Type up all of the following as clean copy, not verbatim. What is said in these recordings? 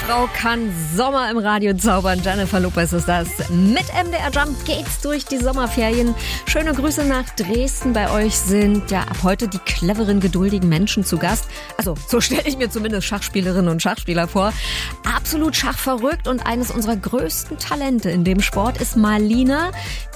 Frau kann Sommer im Radio zaubern. Jennifer Lopez ist das. Mit MDR Jump geht's durch die Sommerferien. Schöne Grüße nach Dresden. Bei euch sind ja ab heute die cleveren, geduldigen Menschen zu Gast. Also so stelle ich mir zumindest Schachspielerinnen und Schachspieler vor. Absolut schachverrückt und eines unserer größten Talente in dem Sport ist Marlina,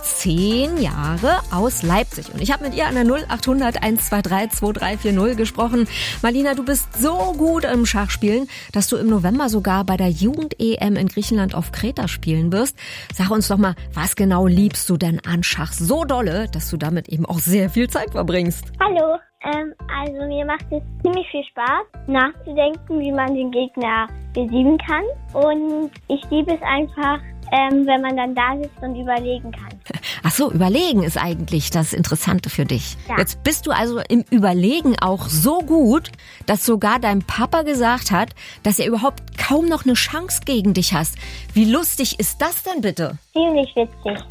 10 Jahre, aus Leipzig. Und ich habe mit ihr an der 0800 123 2340 gesprochen. Marlina, du bist so gut im Schachspielen, dass du im November sogar bei der Jugend-EM in Griechenland auf Kreta spielen wirst. Sag uns doch mal, was genau liebst du denn an Schach so dolle, dass du damit eben auch sehr viel Zeit verbringst? Hallo, also mir macht es ziemlich viel Spaß, nachzudenken, wie man den Gegner besiegen kann. Und ich liebe es einfach, wenn man dann da sitzt und überlegen kann. Ach so, Überlegen ist eigentlich das Interessante für dich. Ja. Jetzt bist du also im Überlegen auch so gut, dass sogar dein Papa gesagt hat, dass er überhaupt kaum noch eine Chance gegen dich hast. Wie lustig ist das denn bitte? Ziemlich witzig.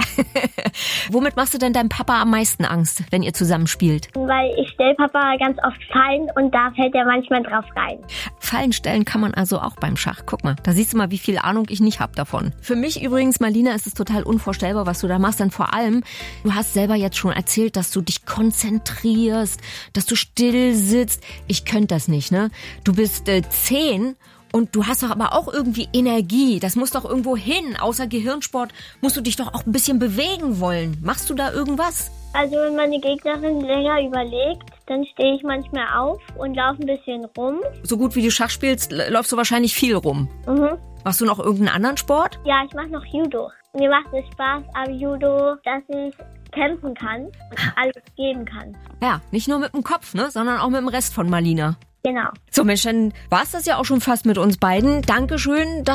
Womit machst du denn deinem Papa am meisten Angst, wenn ihr zusammen spielt? Weil ich stelle Papa ganz oft Fallen und da fällt er manchmal drauf rein. Fallen stellen kann man also auch beim Schach. Guck mal, da siehst du mal, wie viel Ahnung ich nicht habe davon. Für mich übrigens, Marlina, ist es total unvorstellbar, was du da machst. Denn vor allem, du hast selber jetzt schon erzählt, dass du dich konzentrierst, dass du still sitzt. Ich könnte das nicht, ne? Du bist 10 und du hast doch aber auch irgendwie Energie. Das muss doch irgendwo hin. Außer Gehirnsport musst du dich doch auch ein bisschen bewegen wollen. Machst du da irgendwas? Also wenn meine Gegnerin länger überlegt, dann stehe ich manchmal auf und laufe ein bisschen rum. So gut wie du Schach spielst, läufst du wahrscheinlich viel rum. Mhm. Machst du noch irgendeinen anderen Sport? Ja, ich mache noch Judo. Mir macht es Spaß am Judo, dass ich kämpfen kann und alles geben kann. Ja, nicht nur mit dem Kopf, ne, sondern auch mit dem Rest von Marlina. Genau. So, Mensch, dann war's das ja auch schon fast mit uns beiden. Dankeschön,